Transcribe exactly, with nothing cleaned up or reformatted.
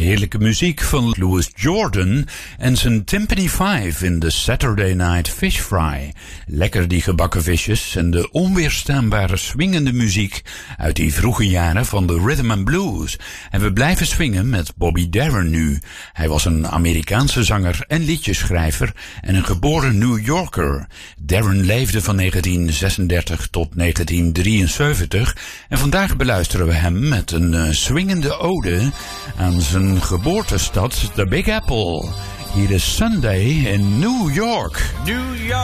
Heerlijke muziek van Louis Jordan en zijn Timpani Five in de Saturday Night Fish Fry. Lekker die gebakken visjes en de onweerstaanbare swingende muziek uit die vroege jaren van de rhythm and blues. En we blijven swingen met Bobby Darin nu. Hij was een Amerikaanse zanger en liedjeschrijver en een geboren New Yorker. Darin leefde van negentien zesendertig tot negentien drieënzeventig en vandaag beluisteren we hem met een uh, swingende ode aan zijn geboortestad, de Big Apple. Hier is Sunday in New York. New York.